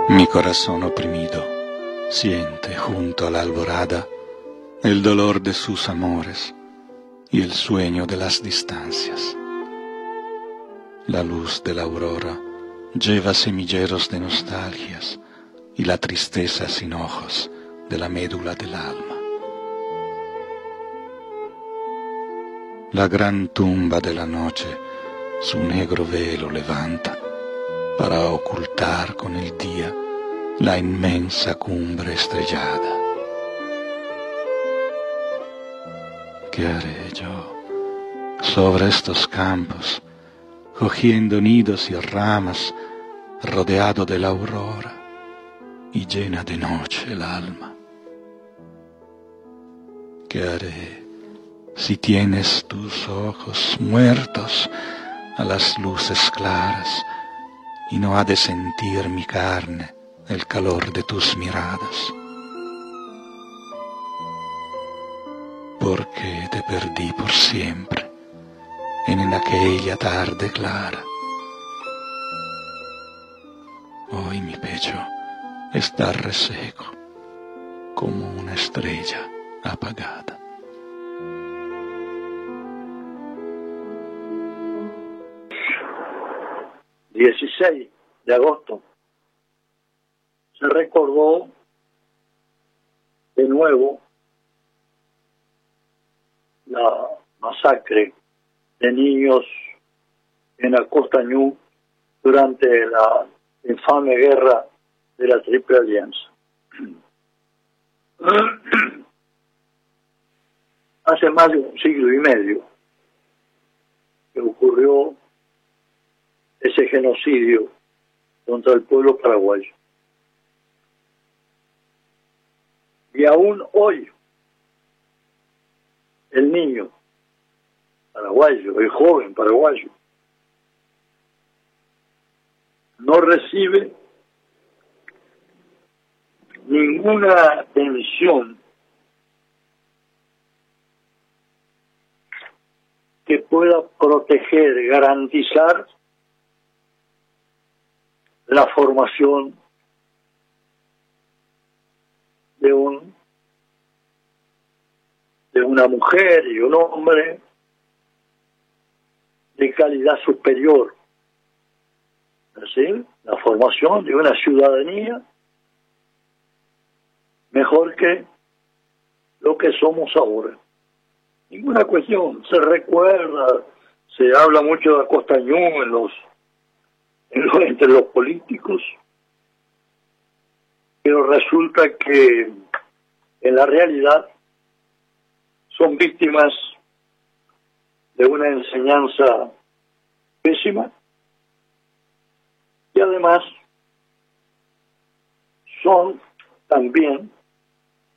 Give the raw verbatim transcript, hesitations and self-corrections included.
Mi corazón oprimido siente junto a la alborada el dolor de sus amores y el sueño de las distancias. La luz de la aurora lleva semilleros de nostalgias y la tristeza sin ojos de la médula del alma. La gran tumba de la noche su negro velo levanta para ocultar con el día la inmensa cumbre estrellada. ¿Qué haré yo sobre estos campos, cogiendo nidos y ramas, rodeado de la aurora y llena de noche el alma? ¿Qué haré si tienes tus ojos muertos a las luces claras y no ha de sentir mi carne el calor de tus miradas? Porque te perdí por siempre en aquella tarde clara. Hoy mi pecho está reseco como una estrella apagada. dieciséis de agosto se recordó de nuevo la masacre de niños en Acostañú durante la infame guerra de la Triple Alianza. Hace más de un siglo y medio que ocurrió ese genocidio contra el pueblo paraguayo. Y aún hoy, el niño paraguayo, el joven paraguayo, no recibe ninguna atención que pueda proteger, garantizar la formación de un de una mujer y un hombre de calidad superior, ¿sí? La formación de una ciudadanía mejor que lo que somos ahora. Ninguna cuestión. Se recuerda, se habla mucho de Acostañú en los, en los entre los políticos, pero resulta que en la realidad son víctimas de una enseñanza pésima y además son también